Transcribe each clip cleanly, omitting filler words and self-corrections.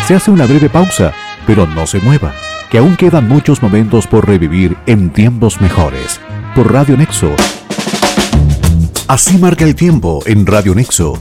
Se hace una breve pausa, pero no se mueva, que aún quedan muchos momentos por revivir en tiempos mejores. Por Radio Nexo. Así marca el tiempo en Radio Nexo.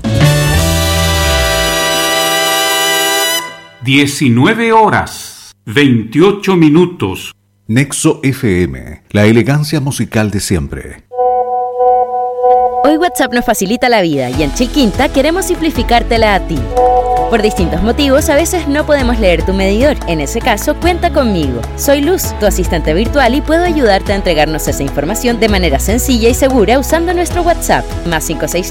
19 horas, 28 minutos. Nexo FM, la elegancia musical de siempre. Hoy WhatsApp nos facilita la vida y en Chilquinta queremos simplificártela a ti. Por distintos motivos, a veces no podemos leer tu medidor. En ese caso, cuenta conmigo. Soy Luz, tu asistente virtual, y puedo ayudarte a entregarnos esa información de manera sencilla y segura usando nuestro WhatsApp, más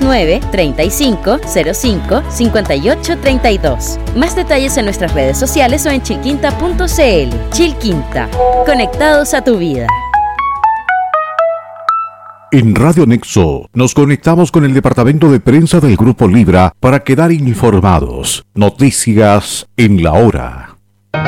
569-3505-5832. Más detalles en nuestras redes sociales o en chilquinta.cl. Chilquinta, conectados a tu vida. En Radio Nexo nos conectamos con el departamento de prensa del Grupo Libra para quedar informados. Noticias en la hora.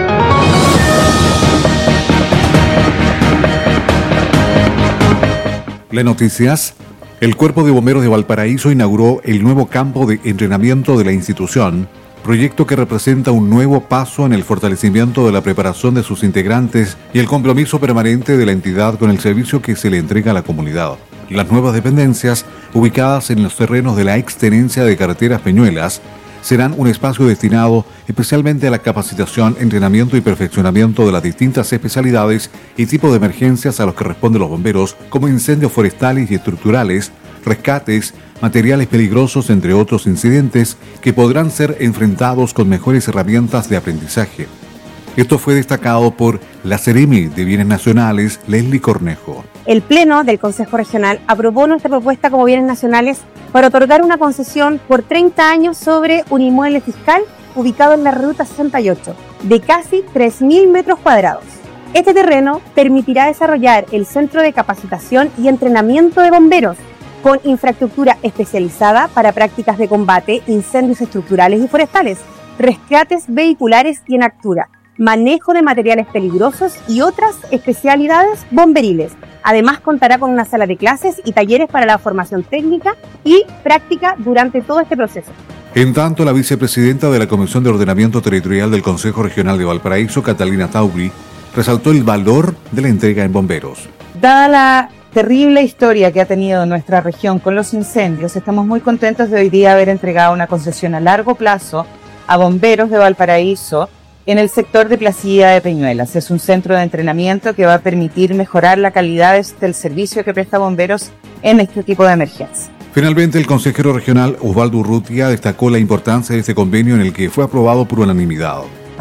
Las noticias. El Cuerpo de Bomberos de Valparaíso inauguró el nuevo campo de entrenamiento de la institución, proyecto que representa un nuevo paso en el fortalecimiento de la preparación de sus integrantes y el compromiso permanente de la entidad con el servicio que se le entrega a la comunidad. Las nuevas dependencias, ubicadas en los terrenos de la extenencia de Carreteras Peñuelas, serán un espacio destinado especialmente a la capacitación, entrenamiento y perfeccionamiento de las distintas especialidades y tipos de emergencias a los que responden los bomberos, como incendios forestales y estructurales, rescates, materiales peligrosos, entre otros incidentes que podrán ser enfrentados con mejores herramientas de aprendizaje. Esto fue destacado por la Seremi de Bienes Nacionales, Leslie Cornejo. El Pleno del Consejo Regional aprobó nuestra propuesta como bienes nacionales para otorgar una concesión por 30 años sobre un inmueble fiscal ubicado en la Ruta 68, de casi 3.000 metros cuadrados. Este terreno permitirá desarrollar el Centro de Capacitación y Entrenamiento de Bomberos, con infraestructura especializada para prácticas de combate, incendios estructurales y forestales, rescates vehiculares y en altura, manejo de materiales peligrosos y otras especialidades bomberiles. Además, contará con una sala de clases y talleres para la formación técnica y práctica durante todo este proceso. En tanto, la vicepresidenta de la Comisión de Ordenamiento Territorial del Consejo Regional de Valparaíso, Catalina Taubri, resaltó el valor de la entrega en bomberos. Dada la terrible historia que ha tenido nuestra región con los incendios, estamos muy contentos de hoy día haber entregado una concesión a largo plazo a bomberos de Valparaíso en el sector de Placilla de Peñuelas. Es un centro de entrenamiento que va a permitir mejorar la calidad del servicio que presta bomberos en este tipo de emergencias. Finalmente, el consejero regional Osvaldo Urrutia destacó la importancia de este convenio en el que fue aprobado por unanimidad.